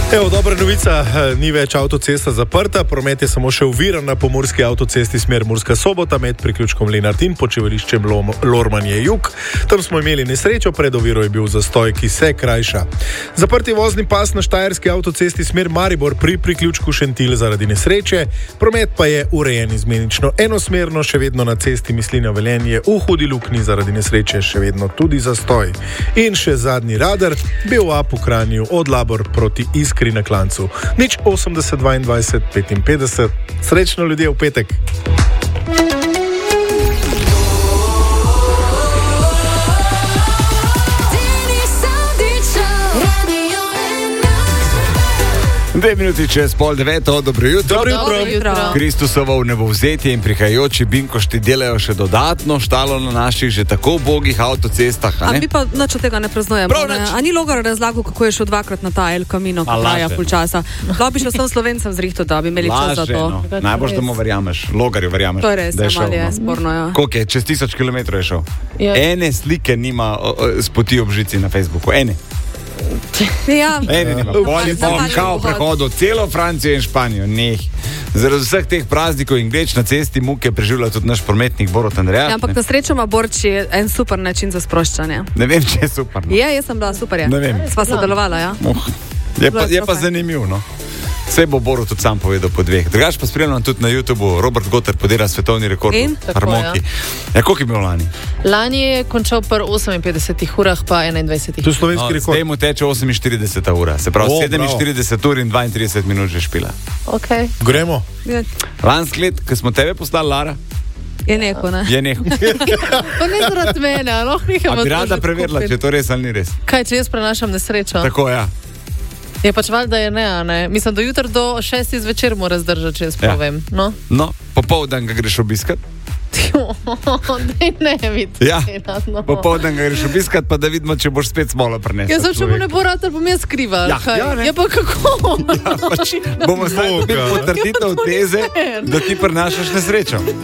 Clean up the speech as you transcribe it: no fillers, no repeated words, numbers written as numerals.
Evo, dobra novica, ni več avtocesta zaprta, promet je samo še oviran na pomurski avtocesti smer Murska Sobota med priključkom Lenart in počivališčem Lormanje Jug. Tam smo imeli nesrečo, pred oviro je bil zastoj, ki se krajša. Zaprt je vozni pas na štajerski avtocesti smer Maribor pri priključku Šentilj zaradi nesreče, promet pa je urejen izmenično enosmerno, še vedno na cesti Mislinja-Velenje v Hudi Luknji zaradi nesreče še vedno tudi zastoj. In še zadnji radar, bil up v Kranju od Labor proti Iskri na Klancu. 80 22 55. Srečno ljudje v petek. Dve minuti čez 8:30, dobro jutro. Dobro jutro. Kristusovo vnebovzetje in prihajajoči binkošti delajo še dodatno štalo na naših že tako ubogih avtocestah. A mi pa nič od tega ne praznujemo. A ni Logar razlagal, kako je šel dvakrat na ta El Camino, ko traja ful časa. Da bi šel sem Slovencem zrihto, da bi imeli čas za to. No. Najbolj, da mu verjameš, Logarju verjameš. To je res, ali je sporno, ja. Koliko je? Čez 1000 kilometrov je šel. Ja. Ene slike nima s poti ob žici na Facebooku. Ene. Ja. Kao prehodu celo Francijo in Španijo, neh. Zaradi vseh teh praznikov in gleč na cesti muke preživlja tudi naš prometnik Borut Andreja. Ja, ampak na srečo ima Borči en super način za sproščanje. Ne vem, če je super. No. Jaz sem bila super, ja. Ne vem. Sva sodelovala, ja. Je pa zanimiv, no. Vse bo Borut tudi sam povedal po dveh. Drugač pa spremljam tudi na YouTubeu, Robert Gotter podira svetovni rekord v harmoniki. Ja, koliko je bil lani? Lani je končal pri 58 urah pa 21. To je slovenski rekord. Zdaj mu teče 48 ura, se pravi 47 ur in 32 minut že špila. Okay. Gremo. Lansko let, ko smo tebe poslali, Lara? Je neko, ne? Je neko. Pa ne zaradi mene, no? A bi rada preverila, če je to res ali ni res? Kaj, če jaz prenašam nesrečo? Tako, ja. Je pač valjda je ne, a ne? Mislim, do jutra do 6 zvečer mora zdržati, če jaz povem, no? No, popoldan ga greš obiskat? Dej ne vidi. Ja, popoldan ga greš obiskat, pa da vidimo, če boš spet smolo prinesel. Jaz če mu ne bo rad, ali bom jaz skrival. Ja, ne. Ja, pa kako? Ja, pač bomo zdaj dobili potrditev teze, da ti prinašaš nesrečo.